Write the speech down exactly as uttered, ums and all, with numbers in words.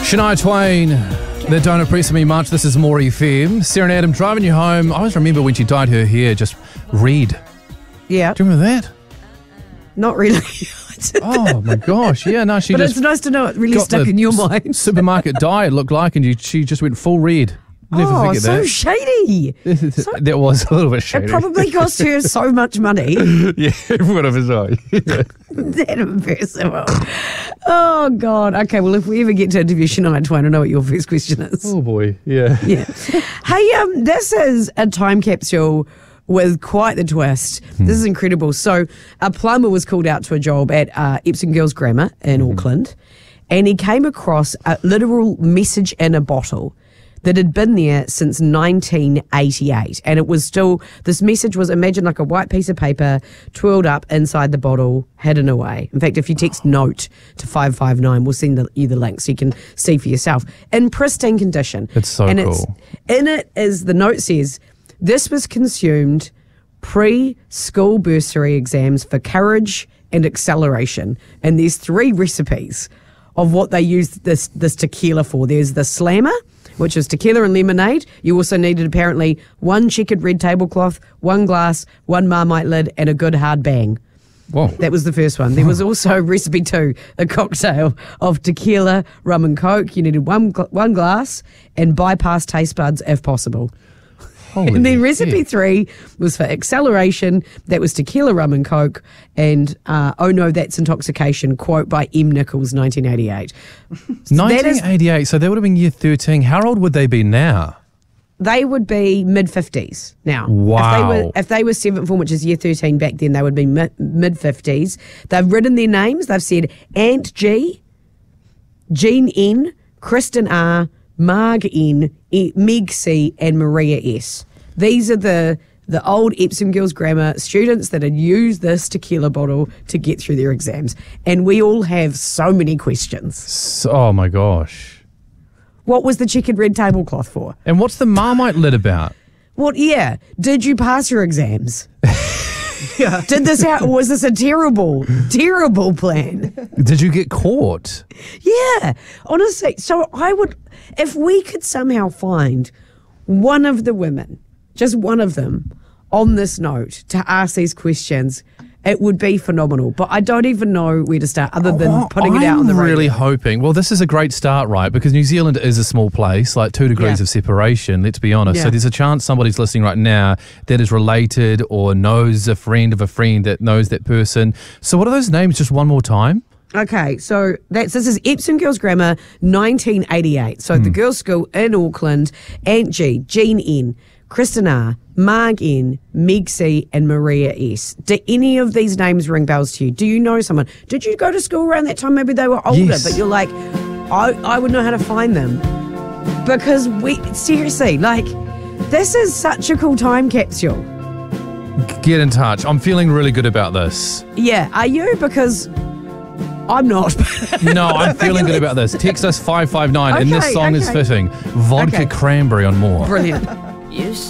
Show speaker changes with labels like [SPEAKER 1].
[SPEAKER 1] Shania Twain, they don't impress me much. This is More F M. Sarah and Adam driving you home. I always remember when she dyed her hair, just red.
[SPEAKER 2] Yeah.
[SPEAKER 1] Do you remember that?
[SPEAKER 2] Not really.
[SPEAKER 1] Oh my gosh, yeah, no, she
[SPEAKER 2] but
[SPEAKER 1] just
[SPEAKER 2] it's nice to know it really
[SPEAKER 1] got
[SPEAKER 2] stuck
[SPEAKER 1] the
[SPEAKER 2] in your mind.
[SPEAKER 1] Supermarket dye, it looked like, and you, she just went full red. Never
[SPEAKER 2] oh,
[SPEAKER 1] forget
[SPEAKER 2] so
[SPEAKER 1] that.
[SPEAKER 2] shady. So,
[SPEAKER 1] that was a little bit shady.
[SPEAKER 2] it probably cost her so much money.
[SPEAKER 1] Yeah, everyone of his own. Yeah.
[SPEAKER 2] That impossible. Oh, God. Okay, well, if we ever get to interview Shania Twain, I know what your first question is.
[SPEAKER 1] Oh, boy, yeah.
[SPEAKER 2] Yeah. Hey, um, this is a time capsule with quite the twist.
[SPEAKER 1] Hmm.
[SPEAKER 2] This is incredible. So a plumber was called out to a job at uh, Epsom Girls Grammar in
[SPEAKER 1] Hmm.
[SPEAKER 2] Auckland, and he came across a literal message in a bottle that had been there since nineteen eighty-eight. And it was still, this message was, imagine like a white piece of paper twirled up inside the bottle, hidden away. In fact, if you text note to five five nine, we'll send the, you the link so you can see for yourself. In pristine condition.
[SPEAKER 1] It's so
[SPEAKER 2] and
[SPEAKER 1] cool.
[SPEAKER 2] It's, in it is, the note says, this was consumed pre-school bursary exams for courage and acceleration. And there's three recipes of what they used this, this tequila for. There's the slammer, which is tequila and lemonade. You also needed apparently one checkered red tablecloth, one glass, one Marmite lid, and a good hard bang.
[SPEAKER 1] Whoa.
[SPEAKER 2] That was the first one. There was also recipe two, a cocktail of tequila, rum and coke. You needed one gl- one glass and bypass taste buds if possible.
[SPEAKER 1] Holy
[SPEAKER 2] and then recipe
[SPEAKER 1] heck.
[SPEAKER 2] three was for acceleration. That was tequila, rum and coke. And uh, oh no, that's intoxication. Quote by M. Nichols, nineteen eighty-eight. So
[SPEAKER 1] nineteen eighty-eight, so they would have been year thirteen. How old would they be now?
[SPEAKER 2] They would be mid-fifties now.
[SPEAKER 1] Wow.
[SPEAKER 2] If they were, if they were seventh form, which is year thirteen back then, they would be mid- mid-fifties. They've written their names. They've said Ant G, Jean N, Kristen R, Marg N, E- Meg C, and Maria S. These are the the old Epsom Girls Grammar students that had used this tequila bottle to get through their exams. And we all have so many questions.
[SPEAKER 1] So, oh my gosh.
[SPEAKER 2] What was the checkered red tablecloth for?
[SPEAKER 1] And what's the Marmite lid about?
[SPEAKER 2] What year? Did you pass your exams? Yeah. Did this ha- was this a terrible, terrible plan?
[SPEAKER 1] Did you get caught?
[SPEAKER 2] Yeah, honestly. So I would, if we could somehow find one of the women, just one of them, on this note to ask these questions, it would be phenomenal. But I don't even know where to start other than
[SPEAKER 1] Oh,
[SPEAKER 2] putting it out
[SPEAKER 1] I'm
[SPEAKER 2] on the radio.
[SPEAKER 1] really hoping. Well, this is a great start, right? Because New Zealand is a small place, like two degrees
[SPEAKER 2] Yeah.
[SPEAKER 1] of separation, let's be honest. So
[SPEAKER 2] Yeah.
[SPEAKER 1] there's a chance somebody's listening right now that is related or knows a friend of a friend that knows that person. So what are those names just one more time?
[SPEAKER 2] Okay, so that's this is Epsom Girls Grammar, nineteen eighty-eight. So
[SPEAKER 1] Hmm.
[SPEAKER 2] the girls' school in Auckland, Ant G, Jean N, Kristen R, Marg N, Meg C, and Maria S. Do any of these names ring bells to you? Do you know someone? Did you go to school around that time? Maybe they were older,
[SPEAKER 1] Yes.
[SPEAKER 2] but you're like, I, I would know how to find them. Because we, seriously, like, this is such a cool time capsule.
[SPEAKER 1] Get in touch. I'm feeling really good about this.
[SPEAKER 2] Yeah, are you? Because I'm not.
[SPEAKER 1] No, I'm feeling good about this. Text us five five nine, and this
[SPEAKER 2] Okay,
[SPEAKER 1] song is
[SPEAKER 2] okay.
[SPEAKER 1] fitting. Vodka
[SPEAKER 2] Okay.
[SPEAKER 1] cranberry on More.
[SPEAKER 2] Brilliant.
[SPEAKER 3] You